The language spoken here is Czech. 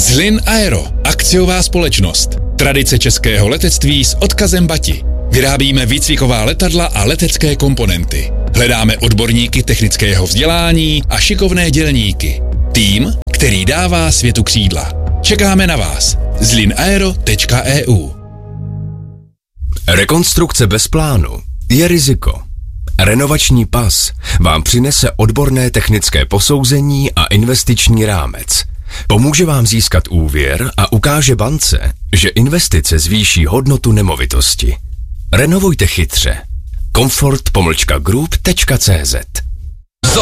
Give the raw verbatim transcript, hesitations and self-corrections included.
Zlin Aero, akciová společnost. Tradice českého letectví s odkazem Bati. Vyrábíme výcviková letadla a letecké komponenty. Hledáme odborníky technického vzdělání a šikovné dělníky. Tým, který dává světu křídla. Čekáme na vás. zlin aero tečka e u. Rekonstrukce bez plánu je riziko. Renovační pas vám přinese odborné technické posouzení a investiční rámec. Pomůže vám získat úvěr a ukáže bance, že investice zvýší hodnotu nemovitosti. Renovujte chytře. Comfort pomlčka group tečka cé zet